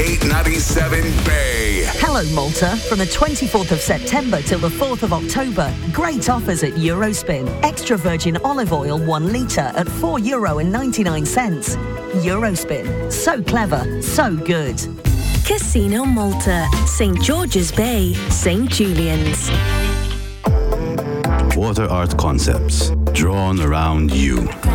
897 Bay. Hello Malta. From the 24th of September till the 4th of October, great offers at Eurospin. Extra virgin olive oil 1 litre at €4.99. Eurospin. So clever, so good. Casino Malta, St George's Bay, St Julian's. Water Art Concepts, drawn around you.